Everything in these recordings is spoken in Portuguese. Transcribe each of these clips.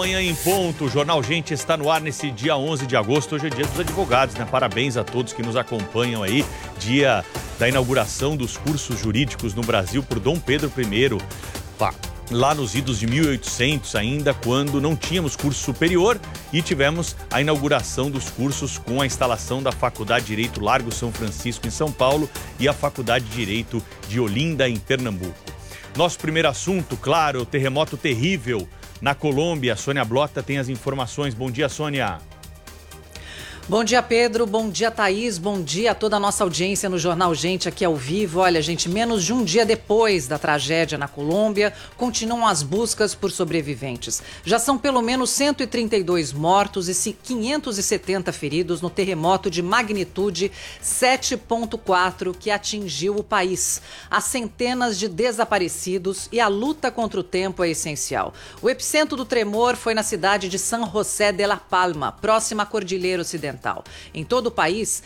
Amanhã em ponto, o Jornal Gente está no ar nesse dia 11 de agosto, hoje é dia dos advogados, né? Parabéns a todos que nos acompanham aí, dia da inauguração dos cursos jurídicos no Brasil por Dom Pedro I, lá nos idos de 1800 ainda, quando não tínhamos curso superior e tivemos a inauguração dos cursos com a instalação da Faculdade de Direito Largo São Francisco em São Paulo e a Faculdade de Direito de Olinda em Pernambuco. Nosso primeiro assunto, claro, o terremoto terrível na Colômbia. Sônia Blota tem as informações. Bom dia, Sônia. Bom dia, Pedro. Bom dia, Thaís. Bom dia a toda a nossa audiência no Jornal Gente aqui ao vivo. Olha, gente, menos de um dia depois da tragédia na Colômbia, continuam as buscas por sobreviventes. Já são pelo menos 132 mortos e 570 feridos no terremoto de magnitude 7,4 que atingiu o país. Há centenas de desaparecidos e a luta contra o tempo é essencial. O epicentro do tremor foi na cidade de San José de La Palma, próxima à Cordilheira Ocidental. Em todo o país,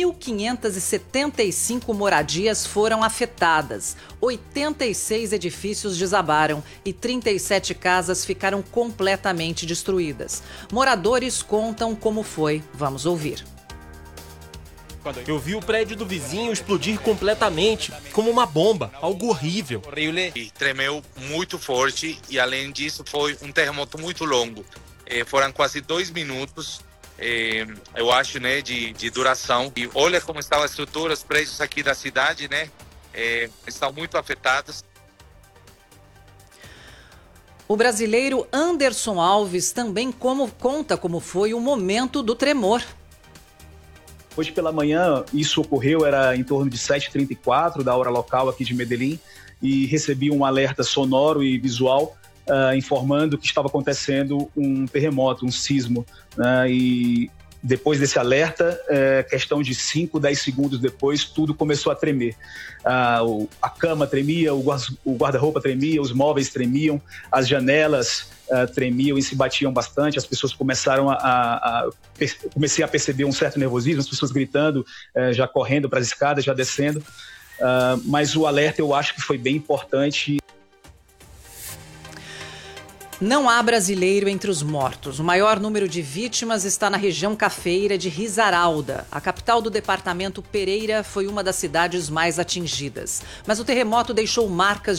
1.575 moradias foram afetadas, 86 edifícios desabaram e 37 casas ficaram completamente destruídas. Moradores contam como foi. Vamos ouvir. Eu vi o prédio do vizinho explodir completamente, como uma bomba, algo horrível. E tremeu muito forte e, além disso, foi um terremoto muito longo. Foram quase 2 minutos. Eu acho, né, de duração. E olha como estão as estruturas, os prédios aqui da cidade, né, estão muito afetados. O brasileiro Anderson Alves também conta como foi o momento do tremor. Hoje pela manhã, isso ocorreu, era em torno de 7h34 da hora local aqui de Medellín, e recebi um alerta sonoro e visual informando que estava acontecendo um terremoto, um sismo, e depois desse alerta, questão de 5, 10 segundos depois, tudo começou a tremer. A cama tremia, o guarda-roupa tremia, os móveis tremiam, as janelas tremiam e se batiam bastante. As pessoas começaram comecei a perceber um certo nervosismo, as pessoas gritando, já correndo para as escadas, já descendo. Mas o alerta eu acho que foi bem importante. Não há brasileiro entre os mortos. O maior número de vítimas está na região cafeira de Risaralda. A capital do departamento Pereira foi uma das cidades mais atingidas. Mas o terremoto deixou marcas